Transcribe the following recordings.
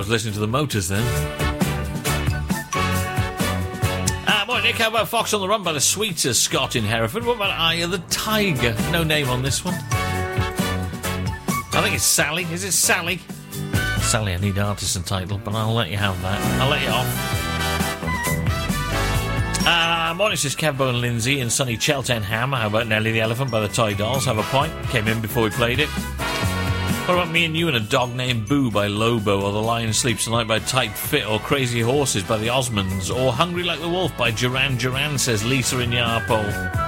was listening to the Motors then. Morning, Nick. How about Fox on the Run by the Sweeters, Scott in Hereford? What about Eye of the Tiger? No name on this one. I think it's Sally. Is it Sally? Sally, I need an artisan title, but I'll let you have that. I'll let you off. Morning, says Kevo and Lindsay in sunny Cheltenham. How about Nellie the Elephant by the Toy Dolls? Have a point. Came in before we played it. What about Me and You and a Dog Named Boo by Lobo, or The Lion Sleeps Tonight by Tight Fit, or Crazy Horses by the Osmonds, or Hungry Like the Wolf by Duran Duran, says Lisa in Yarpole.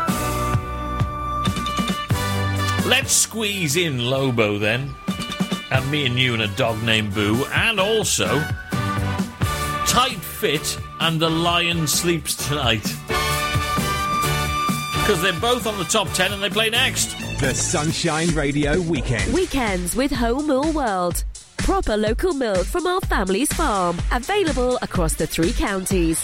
Let's squeeze in Lobo then, and Me and You and a Dog Named Boo, and also Tight Fit and The Lion Sleeps Tonight. Because they're both on the top 10 and they play next. The Sunshine Radio Weekend. Weekends with Whole Mill World. Proper local milk from our family's farm. Available across the 3 counties.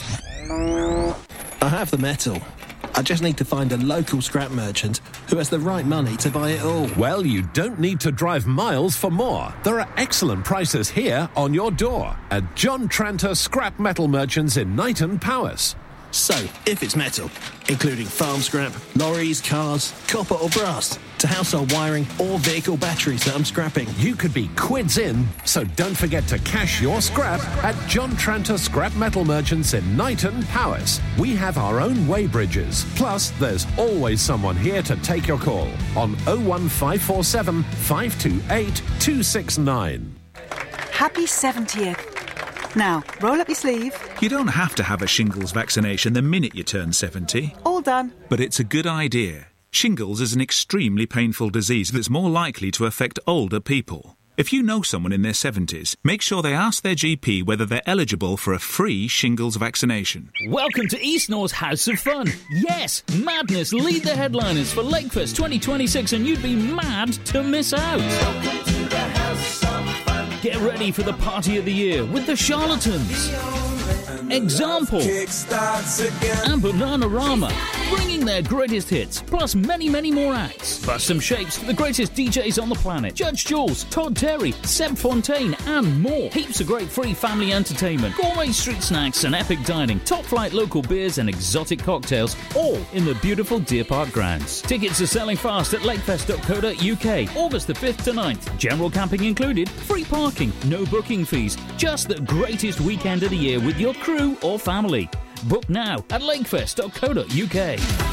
I have the metal. I just need to find a local scrap merchant who has the right money to buy it all. Well, you don't need to drive miles for more. There are excellent prices here on your door at John Tranter Scrap Metal Merchants in Knighton, Powys. So, if it's metal, including farm scrap, lorries, cars, copper or brass, to household wiring or vehicle batteries that I'm scrapping, you could be quids in, so don't forget to cash your scrap at John Tranter Scrap Metal Merchants in Knighton, Powys. We have our own weighbridges, plus there's always someone here to take your call on 01547 528 269. Happy 70th. Now, roll up your sleeve. You don't have to have a shingles vaccination the minute you turn 70. All done. But it's a good idea. Shingles is an extremely painful disease that's more likely to affect older people. If you know someone in their 70s, make sure they ask their GP whether they're eligible for a free shingles vaccination. Welcome to East North's House of Fun. Yes, Madness lead the headliners for Lakefest 2026 and you'd be mad to miss out. Welcome to the House of Fun. Get ready for the party of the year with the Charlatans, Example, and Bananarama, bringing their greatest hits, plus many, many more acts. Plus some shapes, the greatest DJs on the planet, Judge Jules, Todd Terry, Seb Fontaine, and more. Heaps of great free family entertainment, gourmet street snacks and epic dining, top-flight local beers and exotic cocktails, all in the beautiful Deer Park grounds. Tickets are selling fast at lakefest.co.uk, August the 5th to 9th. General camping included, free parking, no booking fees. Just the greatest weekend of the year with your crew or family. Book now at lakefest.co.uk.